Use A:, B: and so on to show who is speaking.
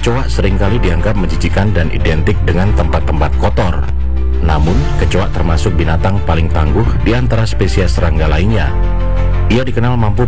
A: Kecoak seringkali dianggap menjijikan dan identik dengan tempat-tempat kotor. Namun, kecoak termasuk binatang paling tangguh di antara spesies serangga lainnya. Ia dikenal mampu